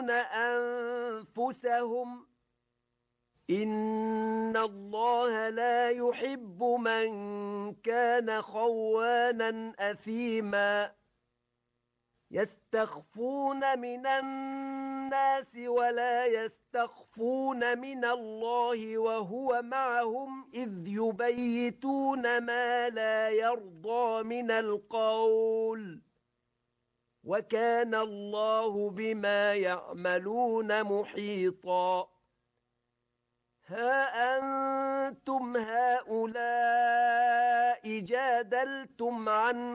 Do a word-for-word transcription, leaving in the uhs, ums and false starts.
أنفسهم إن الله لا يحب من كان خوانا أثيما يستخفون من الناس ولا يستخفون من الله وهو معهم إذ يبيتون ما لا يرضى من القول وكان الله بما يعملون محيطا ها أنتم هؤلاء جادلتم عن